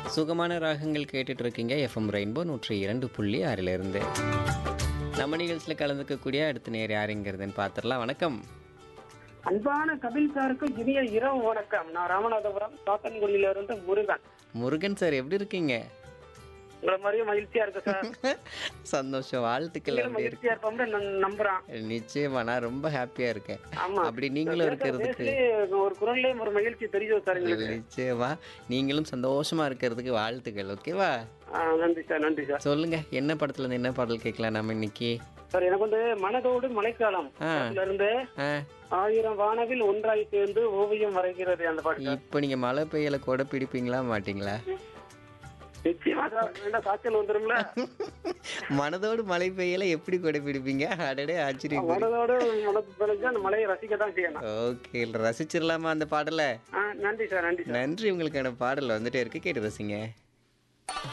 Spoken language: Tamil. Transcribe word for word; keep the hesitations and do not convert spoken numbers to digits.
சுகமான ராகங்கள் கேட்டுட்டு இருக்கீங்க எஃப்எம் ரெயின்போ நூற்றி இரண்டு புள்ளி ஆறிலிருந்து. நம்ம நிகழ்ச்சியில் கலந்துக்கக்கூடிய அடுத்த நேர் யாருங்கிறதுன்னு பார்த்துடலாம். வணக்கம். அன்பான கபில் சாருக்கு இனிய இரவு வணக்கம். நான் ராமநாதபுரம் சாத்தன்குடியில இருந்து முருகன். முருகன் சார் எப்படி இருக்கீங்க? உங்களை மாதிரியே மகிழ்ச்சியா இருக்கு சார். சந்தோஷம், வாழ்த்துக்கள். நீங்களும் அப்படி மகிழ்ச்சியா இருப்போம்னு நான் நம்புறேன். நிச்சயமா நான் ரொம்ப ஹாப்பியா இருக்கேன். ஆமா, அப்படி நீங்களும் இருக்கிறதுக்கு பேசுறதுலயே ஒரு குரல்லே ஒரு மகிழ்ச்சி தெரியும் சார் எங்களுக்கு. நிச்சயமா நீங்களும் சந்தோஷமா இருக்கிறதுக்கு வாழ்த்துக்கள். ஓகேவா? ஆ, நன்றி சார், நன்றி சார். சொல்லுங்க, என்ன படத்துல இருந்து என்ன பாடல் கேட்கலாம் நம்ம இன்னைக்கு? சார் எனக்கு வந்து மனதோடு மலைக்காலம் ஆ. அதுல இருந்து ஆ, ஆயிரம் வானவில் ஒன்றாய் சேர்ந்து ஓவியம் வரைகிறது அந்த பாட்டு சார். இப்போ நீங்க மழை பெய்யல கூட பிடிப்பீங்களா மாட்டீங்களா? நிச்சயமா சார், வேண்டாம் காய்ச்சல் வந்துரும்ல. மனதோடு மழை பெய்யல எப்படி கூட பிடிப்பீங்க? அடடே ஆச்சரியம். மனதோடு மனது பெருஞ்சா அந்த மலையை ரசிக்க தான் செய்யணும். ஓகே, ரசிச்சிடலாமா அந்த பாடலை? ஆ, நன்றி சார், நன்றி சார். நன்றி. உங்களுக்கான பாடல் வந்துட்டே இருக்கு, கேட்டு ரசிங்க.